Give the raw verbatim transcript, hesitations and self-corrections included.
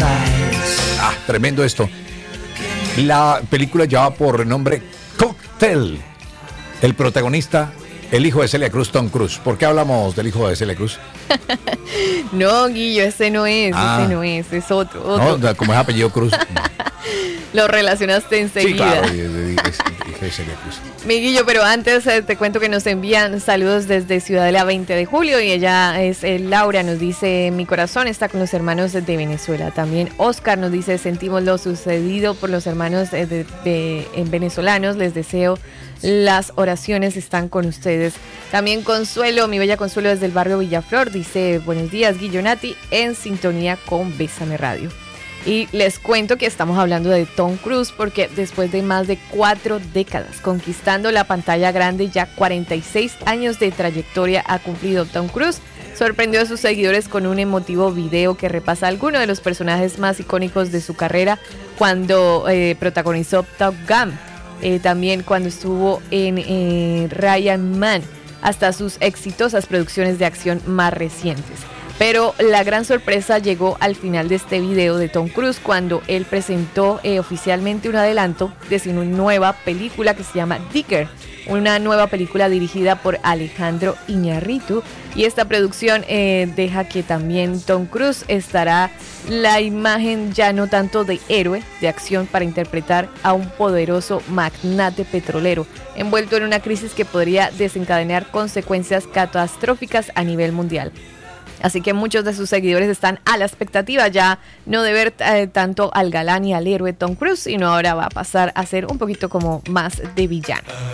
Ah, tremendo esto. La película lleva por nombre Cocktail. El protagonista, el hijo de Celia Cruz, Tom Cruise. ¿Por qué hablamos del hijo de Celia Cruz? No, Guillo, ese no es, ah. ese no es, es otro. otro. No, como es apellido Cruz. Lo relacionaste enseguida. Sí, claro, de Celia Cruz. Mi Guillo, pero antes eh, te cuento que nos envían saludos desde Ciudadela veinte de julio y ella es eh, Laura, nos dice: mi corazón está con los hermanos de Venezuela. También Oscar nos dice: sentimos lo sucedido por los hermanos de, de, de, en venezolanos, les deseo las oraciones están con ustedes. También Consuelo, mi bella Consuelo desde el barrio Villaflor, dice: buenos días Guillo Nati, en sintonía con Bésame Radio. Y les cuento que estamos hablando de Tom Cruise porque después de más de cuatro décadas conquistando la pantalla grande, ya cuarenta y seis años de trayectoria ha cumplido Tom Cruise. Sorprendió a sus seguidores con un emotivo video que repasa algunos de los personajes más icónicos de su carrera cuando eh, protagonizó Top Gun, eh, también cuando estuvo en eh, Ryan Man, hasta sus exitosas producciones de acción más recientes. Pero la gran sorpresa llegó al final de este video de Tom Cruise cuando él presentó eh, oficialmente un adelanto de su nueva película que se llama Digger, una nueva película dirigida por Alejandro Iñárritu, y esta producción eh, deja que también Tom Cruise estará la imagen ya no tanto de héroe de acción para interpretar a un poderoso magnate petrolero envuelto en una crisis que podría desencadenar consecuencias catastróficas a nivel mundial. Así que muchos de sus seguidores están a la expectativa ya no de ver eh, tanto al galán y al héroe Tom Cruise, sino ahora va a pasar a ser un poquito como más de villano.